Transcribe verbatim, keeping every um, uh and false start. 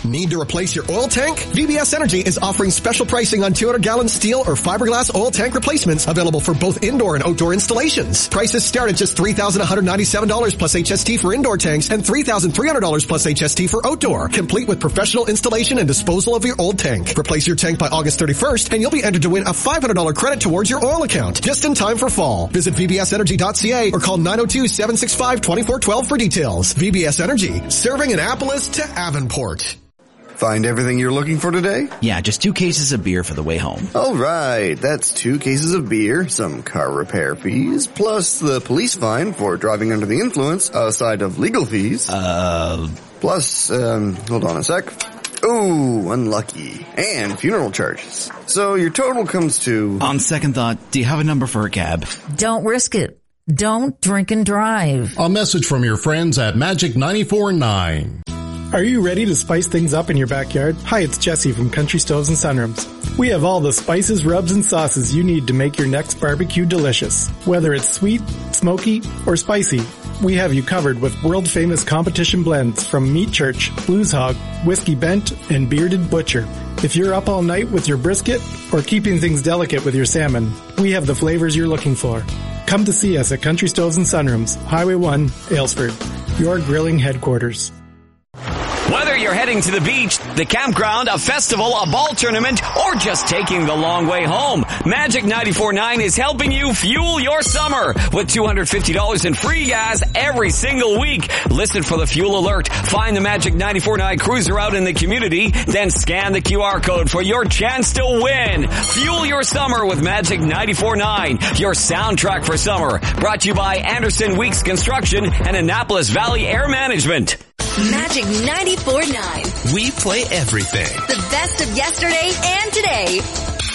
Need to replace your oil tank? V B S Energy is offering special pricing on two hundred gallon steel or fiberglass oil tank replacements available for both indoor and outdoor installations. Prices start at just three thousand one hundred ninety-seven dollars plus H S T for indoor tanks and three thousand three hundred dollars plus H S T for outdoor, complete with professional installation and disposal of your old tank. Replace your tank by August thirty-first and you'll be entered to win a five hundred dollars credit towards your oil account, just in time for fall. Visit V B S energy dot C A or call nine oh two, seven six five, two four one two for details. V B S Energy, serving Annapolis to Avonport. Find everything you're looking for today? Yeah, just two cases of beer for the way home. All right, that's two cases of beer, some car repair fees, plus the police fine for driving under the influence, aside of legal fees. Uh... Plus, um, hold on a sec. Ooh, unlucky. And funeral charges. So your total comes to... On second thought, do you have a number for a cab? Don't risk it. Don't drink and drive. A message from your friends at Magic ninety-four point nine. Are you ready to spice things up in your backyard? Hi, it's Jesse from Country Stoves and Sunrooms. We have all the spices, rubs, and sauces you need to make your next barbecue delicious. Whether it's sweet, smoky, or spicy, we have you covered with world-famous competition blends from Meat Church, Blues Hog, Whiskey Bent, and Bearded Butcher. If you're up all night with your brisket or keeping things delicate with your salmon, we have the flavors you're looking for. Come to see us at Country Stoves and Sunrooms, Highway one, Aylesford, your grilling headquarters. Whether you're heading to the beach, the campground, a festival, a ball tournament, or just taking the long way home, Magic ninety-four point nine is helping you fuel your summer with two hundred fifty dollars in free gas every single week. Listen for the fuel alert. Find the Magic ninety-four point nine cruiser out in the community, then scan the Q R code for your chance to win. Fuel your summer with Magic ninety-four point nine, your soundtrack for summer. Brought to you by Anderson Weeks Construction and Annapolis Valley Air Management. Magic ninety-four point nine. We play everything. The best of yesterday and today.